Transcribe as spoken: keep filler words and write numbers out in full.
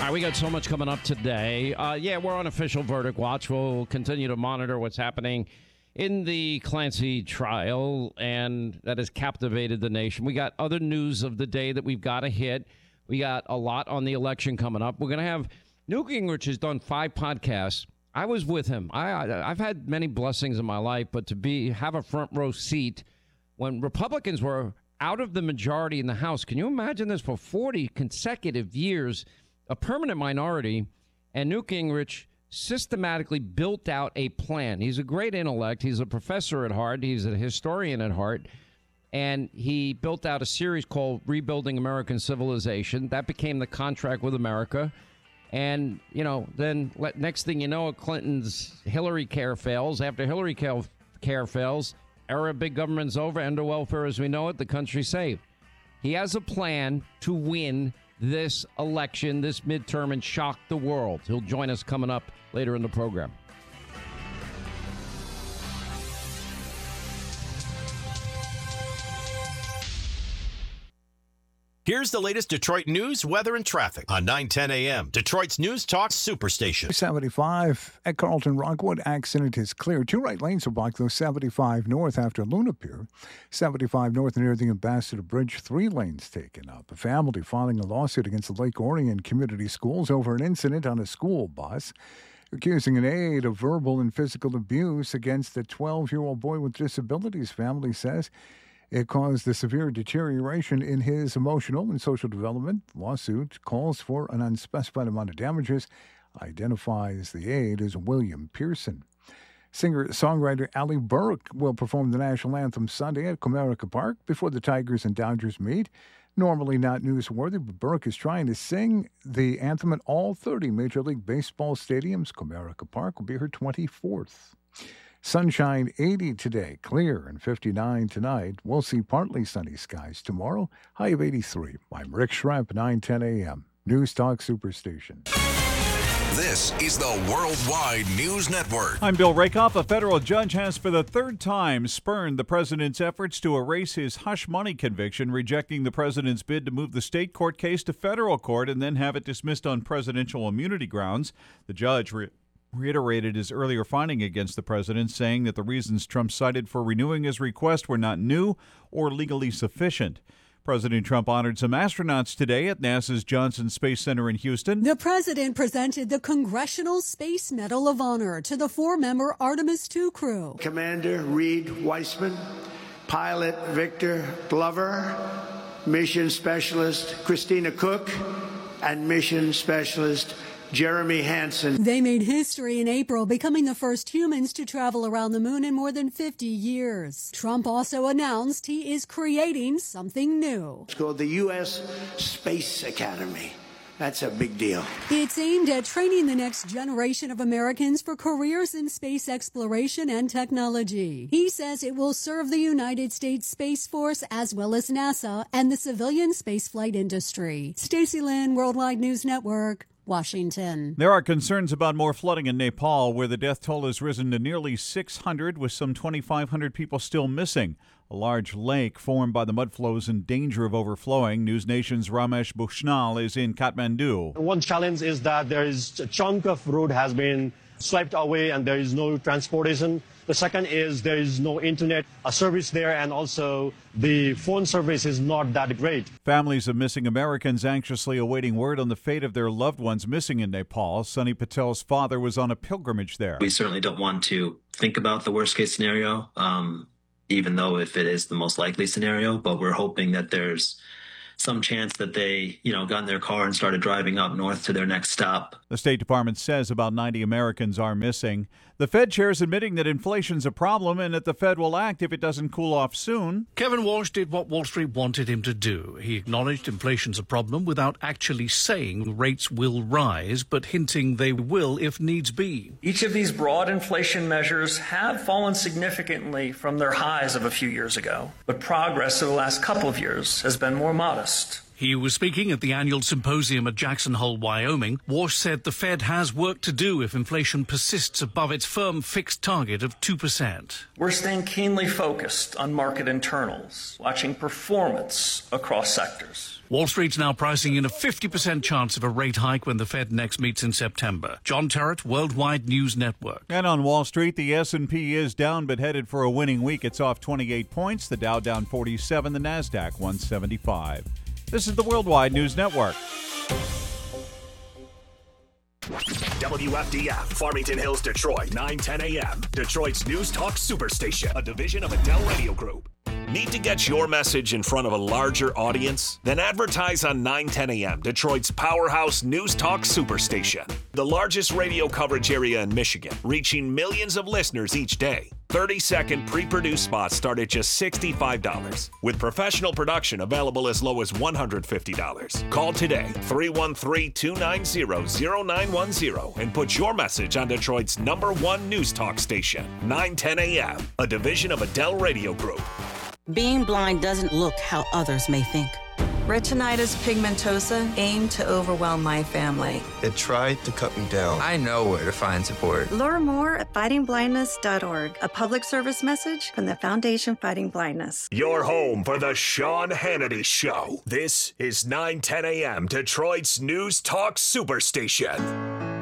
All right, we got so much coming up today. Uh, yeah, we're on official verdict watch. We'll continue to monitor what's happening in the Clancy trial, and that has captivated the nation. We got other news of the day that we've got to hit. We got a lot on the election coming up. We're going to have Newt Gingrich has done five podcasts. I was with him. I, I, I've had many blessings in my life, but to be have a front row seat when Republicans were out of the majority in the House. Can you imagine this for forty consecutive years? A permanent minority, and Newt Gingrich systematically built out a plan. He's a great intellect. He's a professor at heart. He's a historian at heart. And he built out a series called Rebuilding American Civilization. That became the contract with America. And, you know, then let, next thing you know, Clinton's Hillary care fails. After Hillary care, care fails, era of big government's over, end of welfare as we know it, the country's saved. He has a plan to win this election, this midterm, and shock the world. He'll join us coming up later in the program. Here's the latest Detroit news, weather, and traffic on nine ten a.m. Detroit's News Talk Superstation. seventy-five at Carlton Rockwood. Accident is clear. Two right lanes are blocked, though. seventy-five north after Luna Pier. seventy-five north near the Ambassador Bridge. Three lanes taken up. A family filing a lawsuit against the Lake Orion Community Schools over an incident on a school bus, accusing an aide of verbal and physical abuse against a twelve-year-old boy with disabilities. Family says it caused a severe deterioration in his emotional and social development. Lawsuit calls for an unspecified amount of damages, identifies the aide as William Pearson. Singer-songwriter Ali Burke will perform the national anthem Sunday at Comerica Park before the Tigers and Dodgers meet. Normally not newsworthy, but Burke is trying to sing the anthem at all thirty Major League Baseball stadiums. Comerica Park will be her twenty-fourth. Sunshine eighty today, clear, and fifty-nine tonight. We'll see partly sunny skies tomorrow, high of eighty-three. I'm Rick Schremp, nine ten a.m. News Talk Superstation. This is the Worldwide News Network. I'm Bill Rakoff. A federal judge has for the third time spurned the president's efforts to erase his hush money conviction, rejecting the president's bid to move the state court case to federal court and then have it dismissed on presidential immunity grounds. The judge re- reiterated his earlier finding against the president, saying that the reasons Trump cited for renewing his request were not new or legally sufficient. President Trump honored some astronauts today at NASA's Johnson Space Center in Houston. The president presented the Congressional Space Medal of Honor to the four-member Artemis two crew. Commander Reed Weissman, pilot Victor Glover, mission specialist Christina Cook, and mission specialist Jeremy Hansen. They made history in April, becoming the first humans to travel around the moon in more than fifty years. Trump also announced he is creating something new. It's called the U S Space Academy. That's a big deal. It's aimed at training the next generation of Americans for careers in space exploration and technology. He says it will serve the United States Space Force as well as NASA and the civilian spaceflight industry. Stacey Lynn, Worldwide News Network, Washington. There are concerns about more flooding in Nepal, where the death toll has risen to nearly six hundred, with some twenty-five hundred people still missing. A large lake formed by the mudflow is in danger of overflowing. News Nation's Ramesh Bushnal is in Kathmandu. One challenge is that there is a chunk of road has been swiped away and there is no transportation. The second is there is no internet a service there, and also the phone service is not that great. Families of missing Americans anxiously awaiting word on the fate of their loved ones missing in Nepal. Sonny Patel's father was on a pilgrimage there. We certainly don't want to think about the worst case scenario, um, even though if it is the most likely scenario, but we're hoping that there's some chance that they, you know, got in their car and started driving up north to their next stop. The State Department says about ninety Americans are missing. The Fed chair is admitting that inflation's a problem and that the Fed will act if it doesn't cool off soon. Kevin Walsh did what Wall Street wanted him to do. He acknowledged inflation's a problem without actually saying rates will rise, but hinting they will if needs be. Each of these broad inflation measures have fallen significantly from their highs of a few years ago, but progress over the last couple of years has been more modest. He was speaking at the annual symposium at Jackson Hole, Wyoming. Walsh said the Fed has work to do if inflation persists above its firm fixed target of two percent. We're staying keenly focused on market internals, watching performance across sectors. Wall Street's now pricing in a fifty percent chance of a rate hike when the Fed next meets in September. John Terrett, Worldwide News Network. And on Wall Street, the S and P is down but headed for a winning week. It's off twenty-eight points. The Dow down forty-seven, the NASDAQ one seventy-five. This is the Worldwide News Network. W F D F, Farmington Hills, Detroit, nine ten a.m. Detroit's News Talk Superstation, a division of Adele Radio Group. Need to get your message in front of a larger audience? Then advertise on nine ten a.m., Detroit's powerhouse News Talk Superstation. The largest radio coverage area in Michigan, reaching millions of listeners each day. thirty-second pre-produced spots start at just sixty-five dollars, with professional production available as low as one hundred fifty dollars. Call today, three one three, two nine zero, zero nine one zero, and put your message on Detroit's number one News Talk station, nine ten a.m., a division of Adele Radio Group. Being blind doesn't look how others may think. Retinitis pigmentosa aimed to overwhelm my family. It tried to cut me down. I know where to find support. Learn more at fighting blindness dot org, a public service message from the Foundation Fighting Blindness. Your home for the Sean Hannity Show. This is nine ten a.m. Detroit's News Talk Superstation.